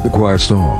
The Quiet Storm.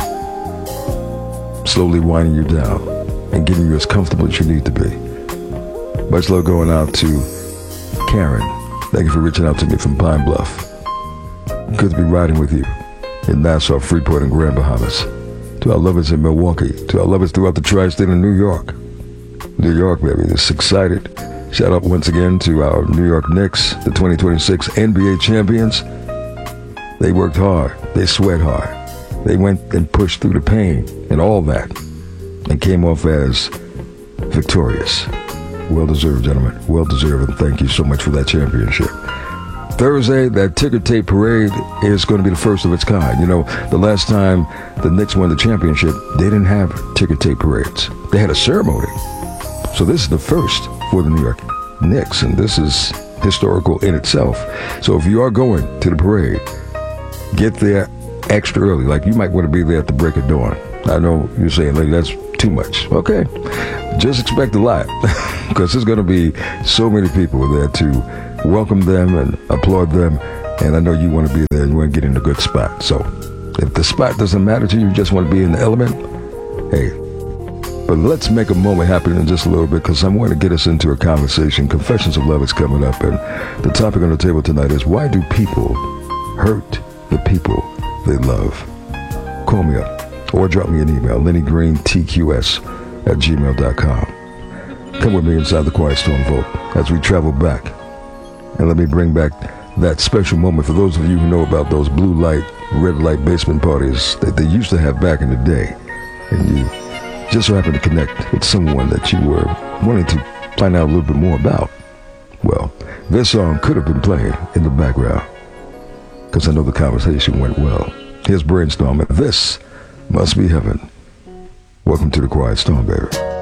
Slowly winding you down and getting you as comfortable as you need to be. Much love going out to Karen. Thank you for reaching out to me from Pine Bluff. Good to be riding with you in Nassau, Freeport, and Grand Bahamas. To our lovers in Milwaukee. To our lovers throughout the tri-state of New York. New York, baby. Just excited. Shout out once again to our New York Knicks, the 2026 NBA champions. They worked hard. They sweat hard. They went and pushed through the pain and all that and came off as victorious. Well-deserved, gentlemen. Well-deserved, and thank you so much for that championship. Thursday, that ticker tape parade is going to be the first of its kind. You know, the last time the Knicks won the championship, they didn't have ticker tape parades. They had a ceremony. So this is the first for the New York Knicks, and this is historical in itself. So if you are going to the parade, get there extra early. Like, you might want to be there at the break of dawn. I know you're saying, lady, that's too much. Okay. Just expect a lot because there's going to be so many people there to welcome them and applaud them. And I know you want to be there and you want to get in a good spot. So if the spot doesn't matter to you, you just want to be in the element, hey. But let's make a moment happen in just a little bit because I want to get us into a conversation. Confessions of Love is coming up. And the topic on the table tonight is, why do people hurt the people they love? Call me up or drop me an email, LennyGreenTQS@gmail.com. Come with me inside the Quiet Storm Vault as we travel back. And let me bring back that special moment for those of you who know about those blue light, red light basement parties that they used to have back in the day. And you just so happen to connect with someone that you were wanting to find out a little bit more about. Well, this song could have been playing in the background because I know the conversation went well. Here's Brainstorm, and this must be heaven. Welcome to the Quiet Storm, baby.